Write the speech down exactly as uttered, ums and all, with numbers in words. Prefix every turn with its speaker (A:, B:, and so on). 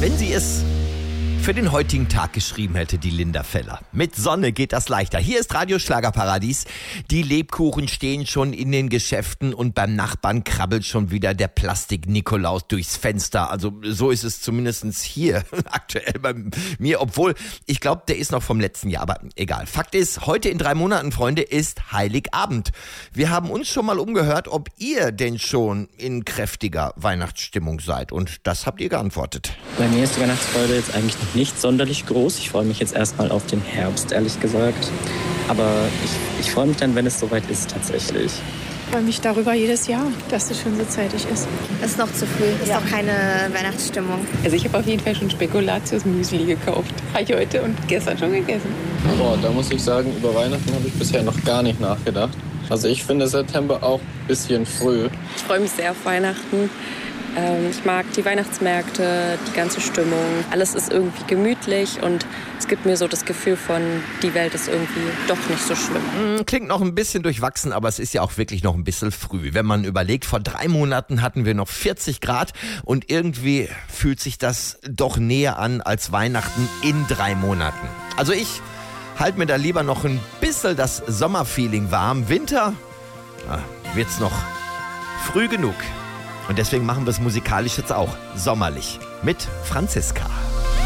A: Wenn sie es für den heutigen Tag geschrieben hätte, die Linda Feller. Mit Sonne geht das leichter. Hier ist Radio Schlagerparadies. Die Lebkuchen stehen schon in den Geschäften und beim Nachbarn krabbelt schon wieder der Plastik-Nikolaus durchs Fenster. Also so ist es zumindest hier aktuell bei mir. Obwohl, ich glaube, der ist noch vom letzten Jahr, aber egal. Fakt ist, heute in drei Monaten, Freunde, ist Heiligabend. Wir haben uns schon mal umgehört, ob ihr denn schon in kräftiger Weihnachtsstimmung seid. Und das habt ihr geantwortet.
B: Bei mir ist die Weihnachtsfreude jetzt eigentlich noch nicht sonderlich groß. Ich freue mich jetzt erstmal auf den Herbst, ehrlich gesagt. Aber ich, ich freue mich dann, wenn es soweit ist, tatsächlich.
C: Ich freue mich darüber jedes Jahr, dass es schon so zeitig ist.
D: Es ist noch zu früh, es ist
C: Ja.
D: noch keine Weihnachtsstimmung.
E: Also ich habe auf jeden Fall schon Spekulatius-Müsli gekauft. Habe ich heute und gestern schon gegessen.
F: Boah, da muss ich sagen, über Weihnachten habe ich bisher noch gar nicht nachgedacht. Also ich finde September auch ein bisschen früh.
G: Ich freue mich sehr auf Weihnachten. Ähm, ich mag die Weihnachtsmärkte, die ganze Stimmung. Alles ist irgendwie gemütlich und es gibt mir so das Gefühl von, die Welt ist irgendwie doch nicht so schlimm.
A: Klingt noch ein bisschen durchwachsen, aber es ist ja auch wirklich noch ein bisschen früh. Wenn man überlegt, vor drei Monaten hatten wir noch vierzig Grad und irgendwie fühlt sich das doch näher an als Weihnachten in drei Monaten. Also ich halte mir da lieber noch ein bisschen das Sommerfeeling warm. Winter ah, wird's noch früh genug. Und deswegen machen wir es musikalisch jetzt auch sommerlich mit Franziska.